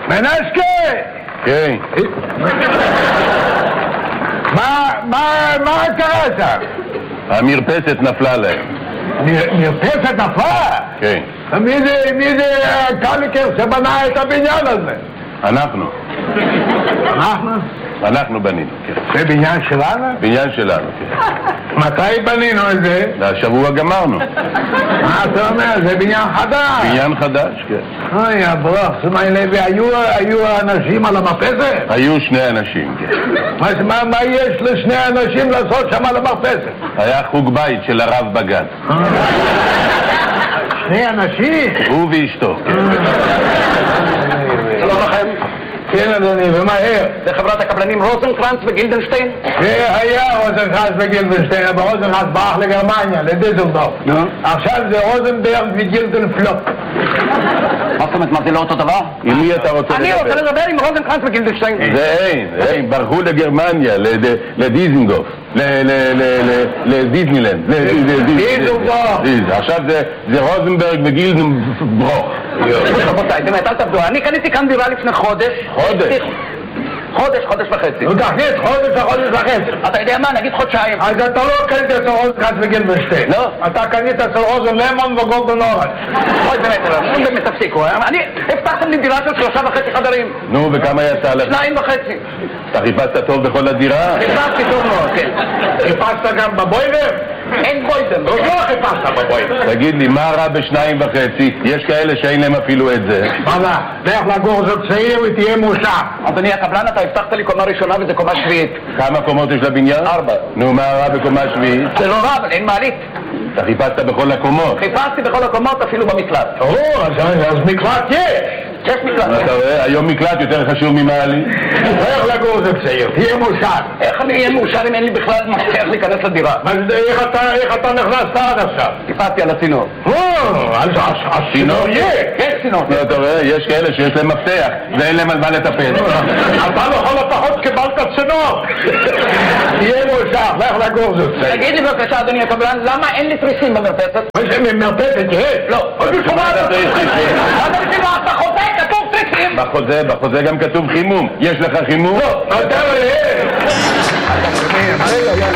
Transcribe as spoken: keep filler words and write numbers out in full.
מנסקי! כן. מה, מה, מה קרה שם? המרפסת נפלה להם. מרפסת נפלה? כן. מי זה, מי זה קליקר שבנה את הבניין הזה? אנחנו. אנחנו? אנחנו בנינו, כן. זה בניין שלנו? בניין שלנו, כן. מתי בנינו את זה? השבוע גמרנו. מה אתה אומר? זה בניין חדש. בניין חדש, כן. אוי, הברוך, שמעי לוי, היו אנשים על המרפסת? היו שני אנשים, כן. מה, מה יש לשני אנשים לעשות שם על המרפסת? היה חוג בית של הרב בגן. שני אנשים? הוא ואשתו, כן. שלום לכם. כן אדוני, ומהר. זה חברת הקבלנים רוזנקרנץ וגילדנשטיין? זה היה רוזנקרנץ וגילדנשטיין, אבל רוזנקרנץ ברח לגרמניה, לדיזלדורף. עכשיו זה רוזנברג וגילדנפלופ. מה זאת אומרת, מה זה לא אותו דבר? עם מי אתה רוצה לדבר? אני רוצה לדבר עם רוזנקרנץ וגילדנשטיין. זה אין, אין, ברחו לגרמניה, לדיזנדורף, לדיזנילנד. דיזלדורף. עכשיו זה רוזנברג וגילדנברוך. רבותיי, באמת, אל תעבדו. אני קניתי כאן דירה לפני חודש. חודש? חודש, חודש וחצי. נו תכניס חודש לחודש וחצי. אתה יודע מה? נגיד חודשיים. אז אתה לא קנית אצל רוזנקרנץ וגילדנשטיין. לא. אתה קנית אצל רוזן למון וגולדן אורנג'. אוי, באמת, אתם באמת תפסיקו. אני, הבטחתם לי דירה של שלושה וחצי חדרים. נו, וכמה יצא לך? שניים וחצי. אתה חיפשת טוב בכל הדירה? חיפשתי טוב מאוד, כן. חיפשת גם בבוידר? אין בוידם. לא חיפשת בבוידר. תגיד לי, מה רע בשניים וחצי? יש כאלה שאין להם אפילו את זה. מה זה? לך לגור זאת צעיר ותהיה מאושר. אדוני הקבלן, אתה הבטחת לי קומה ראשונה וזה קומה שביעית. כמה קומות יש לבניין? ארבע. נו, מה רע בקומה שביעית? זה לא רע, אבל אין מעלית. אתה חיפשת בכל הקומות. חיפשתי בכל הקומות, אפילו במקלט. או, אז מקלט יש. יש מקלט. אתה רואה? היום מקלט יותר חשוב ממעלית. לך לגור זאת צעיר, תהיה מאושר. איך אני אהיה מאושר אם אין לי בכלל מפתח להיכנס לדירה? איך אתה נכנסת עד עכשיו? חיפשתי על הצינור. או, אז הצינור יש. יש צינור. אתה רואה? יש כאלה שיש להם מפתח ואין להם על מה לטפל. אתה לכל הפחות קיבלת צינור. תהיה מאושר, לך לגור זאת צעיר. תגיד לי בבקשה, אדוני הקבלן, למה אין לי תריסים במרפסת? מה זה מרפסת? יש? לא. אתה אתה בחוזה כתוב תריסים. בחוזה, בחוזה גם כתוב חימום. יש לך חימום? לא. אתה רואה?